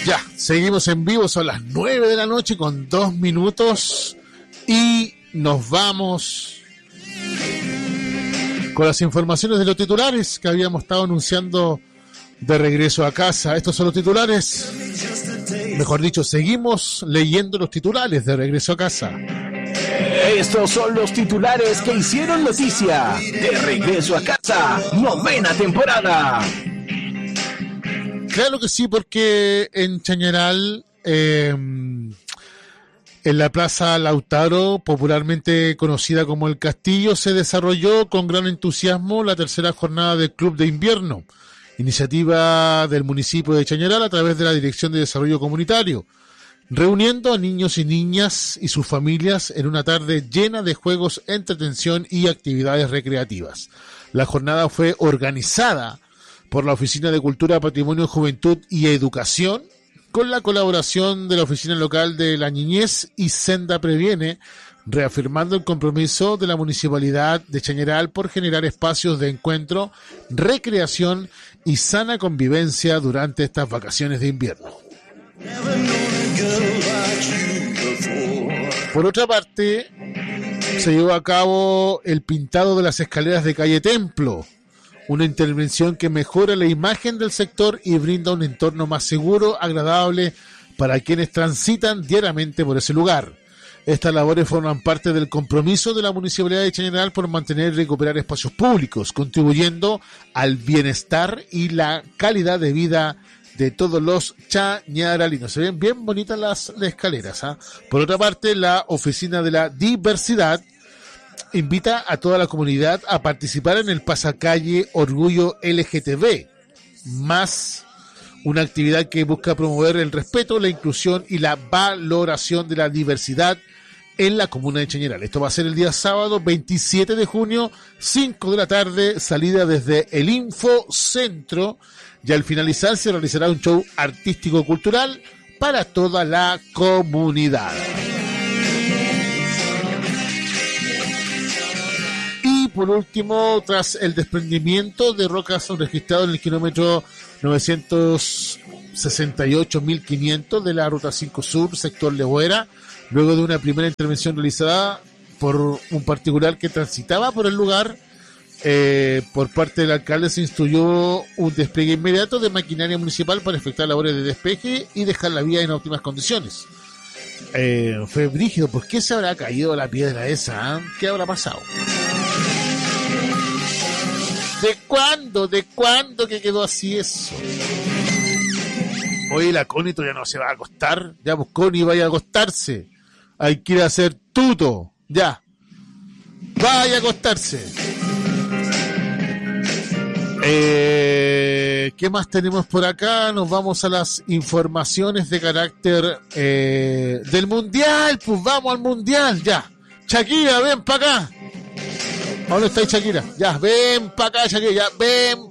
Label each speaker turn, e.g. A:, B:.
A: Ya, seguimos en vivo, son las 9 de la noche con 2 minutos y nos vamos con las informaciones de los titulares que habíamos estado anunciando de regreso a casa. Estos son los titulares, mejor dicho, seguimos leyendo los titulares de regreso a casa.
B: Estos son los titulares que hicieron noticia de regreso a casa, 9ª temporada.
A: Claro que sí, porque en Chañaral, en la Plaza Lautaro, popularmente conocida como El Castillo, se desarrolló con gran entusiasmo la tercera jornada del Club de Invierno, iniciativa del municipio de Chañaral a través de la Dirección de Desarrollo Comunitario, reuniendo a niños y niñas y sus familias en una tarde llena de juegos, entretención y actividades recreativas. La jornada fue organizada por la Oficina de Cultura, Patrimonio, Juventud y Educación, con la colaboración de la Oficina Local de la Niñez y Senda Previene, reafirmando el compromiso de la Municipalidad de Chañaral por generar espacios de encuentro, recreación y sana convivencia durante estas vacaciones de invierno. Por otra parte, se llevó a cabo el pintado de las escaleras de calle Templo, una intervención que mejora la imagen del sector y brinda un entorno más seguro, agradable para quienes transitan diariamente por ese lugar. Estas labores forman parte del compromiso de la Municipalidad de Chañaral por mantener y recuperar espacios públicos, contribuyendo al bienestar y la calidad de vida de todos los chañaralinos. Se ven bien bonitas las escaleras, ¿eh? Por otra parte, la Oficina de la Diversidad invita a toda la comunidad a participar en el Pasacalle Orgullo LGTB, más una actividad que busca promover el respeto, la inclusión y la valoración de la diversidad en la comuna de Chañaral. Esto va a ser el día sábado 27 de junio, 5 de la tarde, salida desde el Infocentro, y al finalizar se realizará un show artístico-cultural para toda la comunidad. Por último, tras el desprendimiento de rocas registrado en el kilómetro 968.500 de la Ruta 5 Sur, sector Lehuera, luego de una primera intervención realizada por un particular que transitaba por el lugar, por parte del alcalde se instruyó un despliegue inmediato de maquinaria municipal para efectuar labores de despeje y dejar la vía en óptimas condiciones. Fue brígido. ¿Por qué se habrá caído la piedra esa? ¿Qué habrá pasado? ¿De cuándo que quedó así eso? Oye, la Connie ya no se va a acostar. Ya, pues Connie, vaya a acostarse. Hay que ir a hacer tuto. Ya. Vaya a acostarse. ¿Qué más tenemos por acá? Nos vamos a las informaciones de carácter del Mundial. Pues vamos al Mundial, ya. Shakira, ven para acá. ¿Dónde está Shakira? Ya, ven para acá, Shakira, ya, ven